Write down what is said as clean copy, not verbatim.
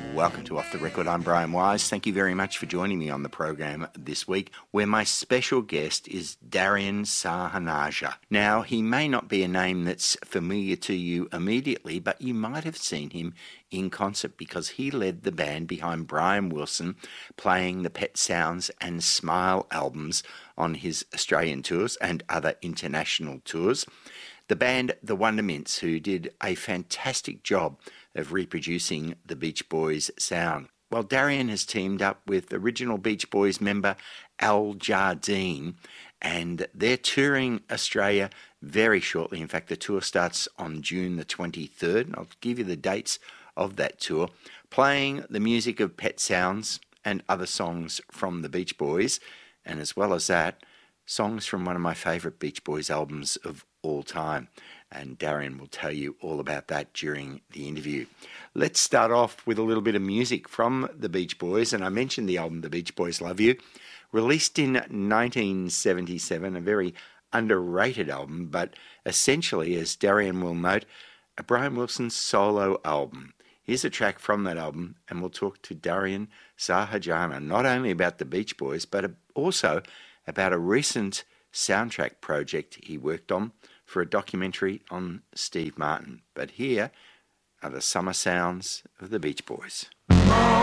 Welcome to Off the Record. I'm Brian Wise. Thank you very much for joining me on the program this week, where my special guest is Darian Sahanaja. Now, he may not be a name that's familiar to you immediately, but you might have seen him in concert because he led the band behind Brian Wilson playing the Pet Sounds and Smile albums on his Australian tours and other international tours. The band The Wonder Mints, who did a fantastic job of reproducing the Beach Boys sound. Well, Darian has teamed up with original Beach Boys member Al Jardine, and they're touring Australia very shortly. In fact, the tour starts on June the 23rd, and I'll give you the dates of that tour, playing the music of Pet Sounds and other songs from the Beach Boys, and as well as that, songs from one of my favourite Beach Boys albums of all time. And Darian will tell you all about that during the interview. Let's start off with a little bit of music from the Beach Boys. And I mentioned the album The Beach Boys Love You, released in 1977, a very underrated album, but essentially, as Darian will note, a Brian Wilson solo album. Here's a track from that album, and we'll talk to Darian Sahanaja not only about the Beach Boys, but also about a recent soundtrack project he worked on for a documentary on Steve Martin. But here are the summer sounds of the Beach Boys.